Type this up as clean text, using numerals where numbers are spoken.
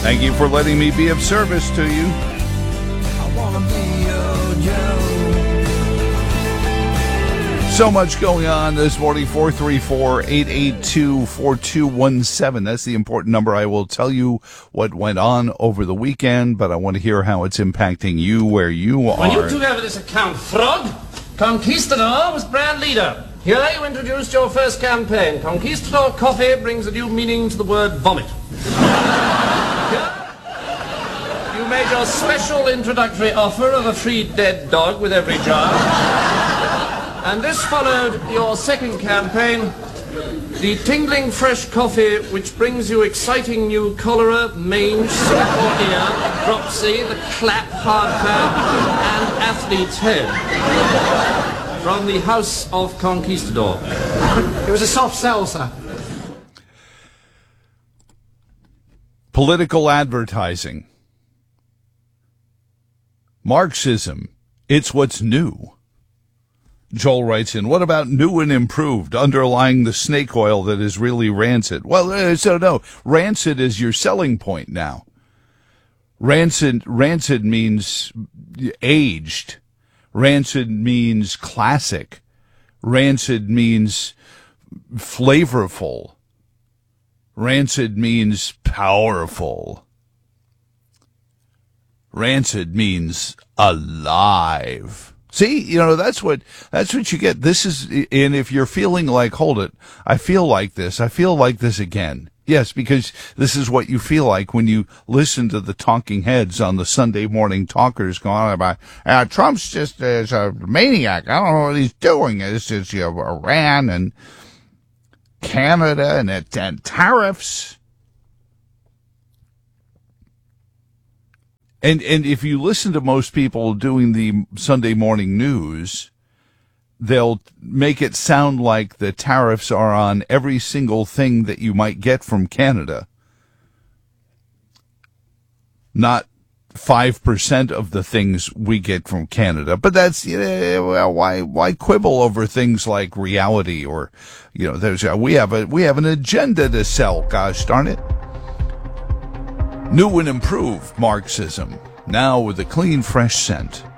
Thank you for letting me be of service to you. I wanna be your Joe. So much going on this morning. 434-882-4217. That's the important number. I will tell you what went on over the weekend, but I want to hear how it's impacting you where you are. When you took over this account, Frog, Conquistador was brand leader. Here you introduced your first campaign. Conquistador coffee brings a new meaning to the word vomit. You made your special introductory offer of a free dead dog with every jar. And this followed your second campaign, the tingling fresh coffee which brings you exciting new cholera, mange, Singapore ear, dropsy, the clap, hardback, and athlete's head. From the House of Conquistador. It was a soft sell, sir. Political advertising. Marxism. It's what's new. Joel writes in, what about new and improved, underlying the snake oil that is really rancid? Well, so no, rancid is your selling point now. Rancid means aged. Rancid means classic. Rancid means flavorful. Rancid means powerful. Rancid means alive. See, that's what you get. This is, and if you're feeling like, hold it, I feel like this again. Yes, because this is what you feel like when you listen to the talking heads on the Sunday morning talkers going on about, Trump's just is a maniac. I don't know what he's doing. It's just, Iran and Canada and tariffs. And if you listen to most people doing the Sunday morning news, they'll make it sound like the tariffs are on every single thing that you might get from Canada. Not 5% of the things we get from Canada. But that's, why quibble over things like reality or, we have an agenda to sell, gosh darn it. New and improved Marxism, now with a clean, fresh scent.